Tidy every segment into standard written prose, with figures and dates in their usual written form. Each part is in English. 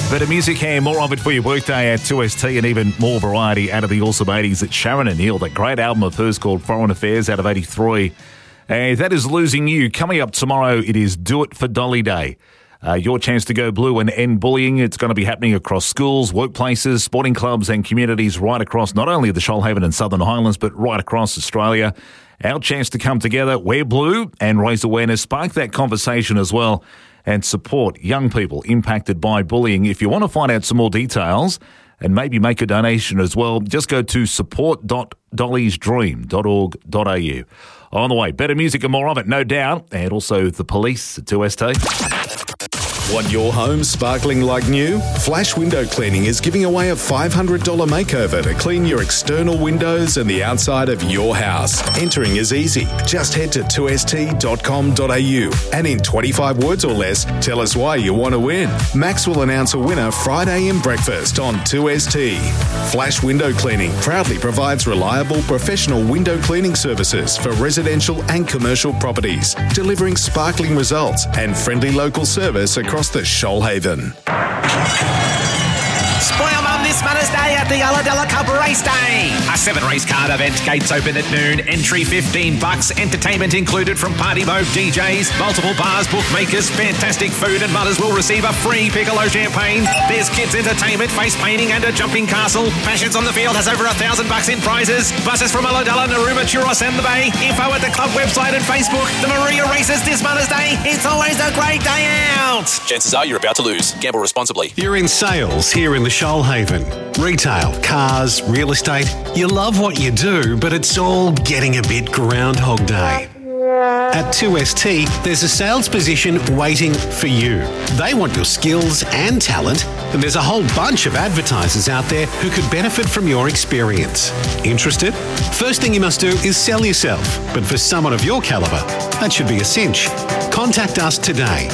Bit of music here, more of it for your workday at 2ST, and even more variety out of the awesome 80s. It's Sharon O'Neill, that great album of hers called Foreign Affairs out of 83. And that is Losing You. Coming up tomorrow, it is Do It for Dolly Day. Your chance to go blue and end bullying. It's going to be happening across schools, workplaces, sporting clubs and communities right across not only the Shoalhaven and Southern Highlands, but right across Australia. Our chance to come together, wear blue and raise awareness, spark that conversation as well, and support young people impacted by bullying. If you want to find out some more details and maybe make a donation as well, just go to support.dollysdream.org.au. On the way, better music and more of it, no doubt, and also the Police at 2ST. Want your home sparkling like new? Flash Window Cleaning is giving away a $500 makeover to clean your external windows and the outside of your house. Entering is easy. Just head to 2st.com.au and in 25 words or less, tell us why you want to win. Max will announce a winner Friday in breakfast on 2ST. Flash Window Cleaning proudly provides reliable professional window cleaning services for residential and commercial properties, delivering sparkling results and friendly local service across the Shoalhaven. Spoil Mum this Mother's Day at the Ulladulla Cup Race Day. A 7-race card event, gates open at noon, entry $15, entertainment included from Party Mode DJs, multiple bars, bookmakers, fantastic food, and mothers will receive a free Piccolo champagne. There's kids entertainment, face painting and a jumping castle. Passions on the Field has over $1,000 in prizes. Buses from Ulladulla, Narooma, Churros and the Bay. Info at the club website and Facebook. The Maria races this Mother's Day. It's always a great day out. Chances are you're about to lose. Gamble responsibly. You're in sales here in the Shoalhaven. Retail, cars, real estate. You love what you do, but it's all getting a bit Groundhog Day. At 2ST, there's a sales position waiting for you. They want your skills and talent, and there's a whole bunch of advertisers out there who could benefit from your experience. Interested? First thing you must do is sell yourself, but for someone of your calibre, that should be a cinch. Contact us today.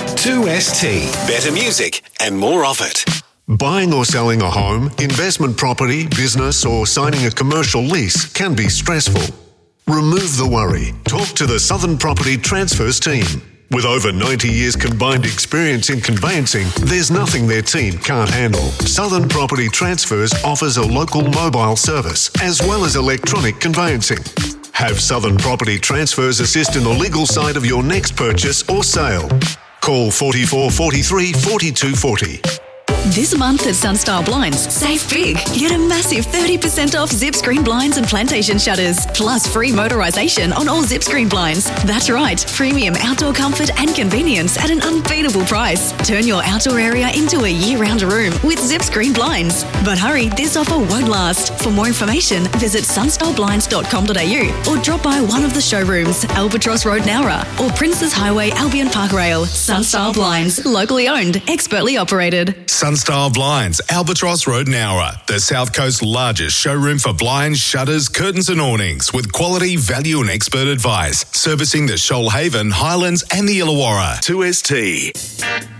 2ST. Better music and more of it. Buying or selling a home, investment property, business, or signing a commercial lease can be stressful. Remove the worry. Talk to the Southern Property Transfers team. With over 90 years combined experience in conveyancing, there's nothing their team can't handle. Southern Property Transfers offers a local mobile service as well as electronic conveyancing. Have Southern Property Transfers assist in the legal side of your next purchase or sale. Call 44 43 42 40. This month at Sunstar Blinds, save big. Get a massive 30% off zip screen blinds and plantation shutters, plus free motorisation on all zip screen blinds. That's right, premium outdoor comfort and convenience at an unbeatable price. Turn your outdoor area into a year-round room with zip screen blinds. But hurry, this offer won't last. For more information, visit sunstarBlinds.com.au or drop by one of the showrooms, Albatross Road, Nowra, or Princes Highway, Albion Park Rail. Sunstar Blinds, locally owned, expertly operated. Sunstar Blinds, Albatross Road, Nowra, the South Coast's largest showroom for blinds, shutters, curtains and awnings with quality, value and expert advice. Servicing the Shoalhaven, Highlands and the Illawarra. 2ST.